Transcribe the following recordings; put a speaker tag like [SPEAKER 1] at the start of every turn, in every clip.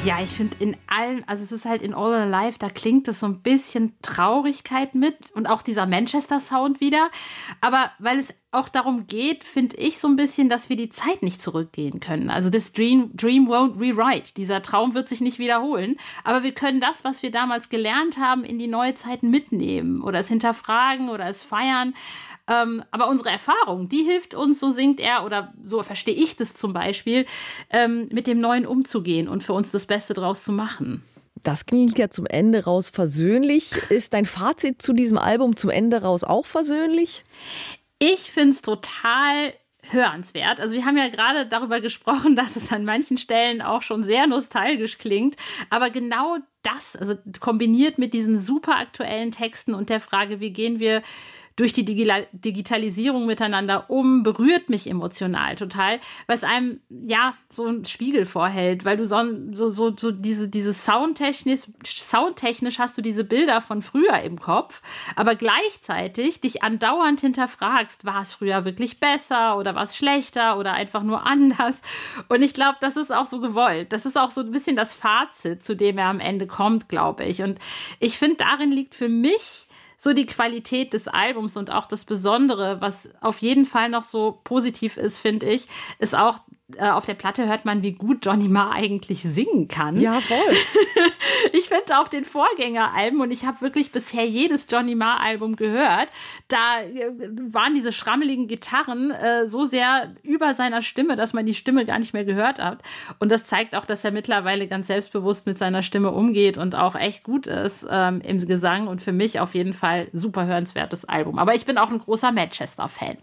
[SPEAKER 1] Ja, ich finde in allen, also es ist halt in All Alive, da klingt es so ein bisschen Traurigkeit mit und auch dieser Manchester-Sound wieder. Aber weil es auch darum geht, finde ich so ein bisschen, dass wir die Zeit nicht zurückgehen können. Also this dream won't rewrite. Dieser Traum wird sich nicht wiederholen. Aber wir können das, was wir damals gelernt haben, in die neue Zeit mitnehmen oder es hinterfragen oder es feiern. Aber unsere Erfahrung, die hilft uns, so singt er, oder so verstehe ich das zum Beispiel, mit dem Neuen umzugehen und für uns das Beste draus zu machen.
[SPEAKER 2] Das klingt ja zum Ende raus versöhnlich. Ist dein Fazit zu diesem Album zum Ende raus auch versöhnlich? Ich finde es total hörenswert. Also wir haben ja gerade darüber gesprochen, dass es an manchen Stellen auch schon sehr nostalgisch klingt. Aber genau das, also kombiniert mit diesen super aktuellen Texten und der Frage, wie gehen wir durch die Digitalisierung miteinander berührt mich emotional total, weil es einem ja so einen Spiegel vorhält, weil du so diese soundtechnisch hast du diese Bilder von früher im Kopf, aber gleichzeitig dich andauernd hinterfragst, war es früher wirklich besser oder war es schlechter oder einfach nur anders? Und ich glaube, das ist auch so gewollt. Das ist auch so ein bisschen das Fazit, zu dem er am Ende kommt, glaube ich. Und ich finde, darin liegt für mich so die Qualität des Albums und auch das Besondere, was auf jeden Fall noch so positiv ist, finde ich, ist auch, auf der Platte hört man, wie gut Johnny Marr eigentlich singen kann. Ja, voll.
[SPEAKER 1] Ich finde auch den Vorgängeralben, und ich habe wirklich bisher jedes Johnny Marr-Album gehört, da waren diese schrammeligen Gitarren so sehr über seiner Stimme, dass man die Stimme gar nicht mehr gehört hat. Und das zeigt auch, dass er mittlerweile ganz selbstbewusst mit seiner Stimme umgeht und auch echt gut ist im Gesang. Und für mich auf jeden Fall super hörenswertes Album. Aber ich bin auch ein großer Manchester-Fan.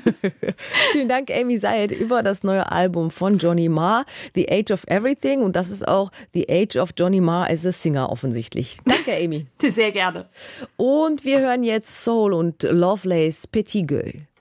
[SPEAKER 2] Vielen Dank, Amy Sayed, über das neue Album von Johnny Marr, The Age of Everything. Und das ist auch The Age of Johnny Marr as a Singer offensichtlich. Danke, Amy.
[SPEAKER 1] Sehr gerne.
[SPEAKER 2] Und wir hören jetzt Soul und Lovelace Petit Gueule.